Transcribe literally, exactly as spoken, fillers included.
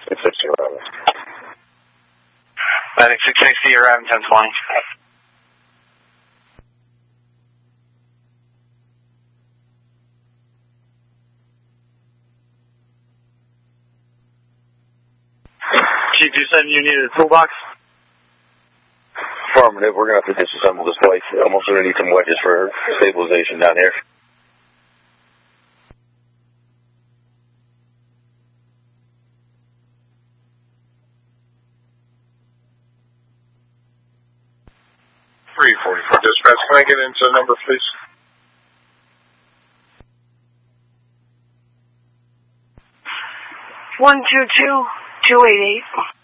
six sixty around. Medic six sixty, arriving ten twenty. Chief, you said you needed a toolbox? Affirmative, we're going to have to disassemble this place. I'm also going to need some wedges for stabilization down here. three forty-four. Dispatch, can I get into the number, please? one two two, two eight eight.